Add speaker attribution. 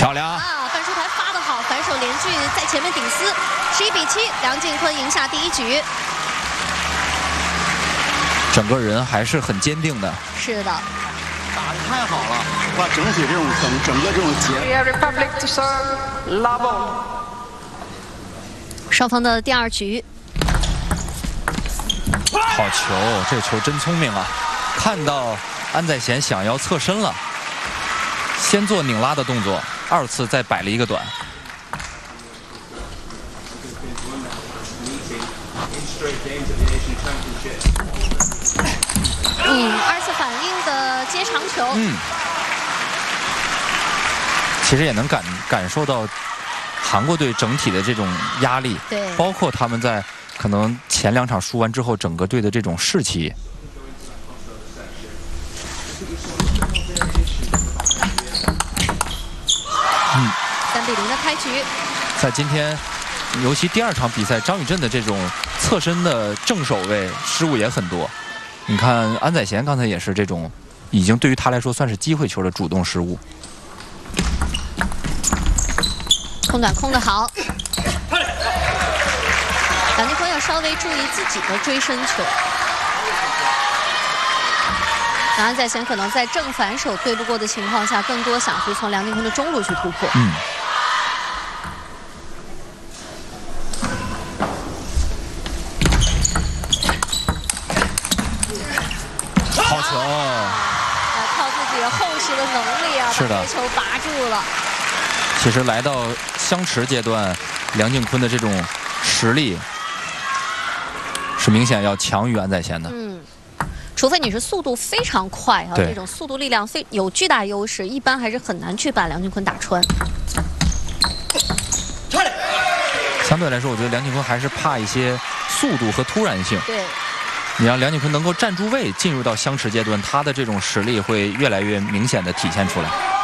Speaker 1: 漂亮
Speaker 2: 啊！反手台发得好，反手连续在前面顶丝，11比7，梁靖昆赢下第一局。
Speaker 1: 整个人还是很坚定的。
Speaker 2: 是的，
Speaker 3: 打得太好了，把整体这种整个这种节。
Speaker 2: 双方的第二局。
Speaker 1: 好球，这球真聪明啊！看到安在贤想要侧身了，先做拧拉的动作，2次再摆了一个短。
Speaker 2: 2次反应的接长球。
Speaker 1: 其实也能感受到韩国队整体的这种压力，
Speaker 2: 对，
Speaker 1: 包括他们在可能前2场输完之后，整个队的这种士气。
Speaker 2: 3比0的开局。
Speaker 1: 在今天，尤其第2场比赛，张宇镇的这种侧身的正手位失误也很多。你看安宰贤刚才也是这种，已经对于他来说算是机会球的主动失误。
Speaker 2: 空短空得好，梁靖昆要稍微注意自己的追身球。安在贤可能在正反手对不过的情况下，更多想去从梁靖昆的中路去突破。
Speaker 1: 好球！
Speaker 2: 靠自己厚实的能力啊，把这球拔住了。
Speaker 1: 其实来到相持阶段，梁靖昆的这种实力是明显要强于安在贤的。
Speaker 2: 除非你是速度非常快啊，这种速度力量有巨大优势，一般还是很难去把梁靖昆打穿。
Speaker 1: 相对来说，我觉得梁靖昆还是怕一些速度和突然性。
Speaker 2: 对，
Speaker 1: 你让梁靖昆能够站住位，进入到相持阶段，他的这种实力会越来越明显的体现出来。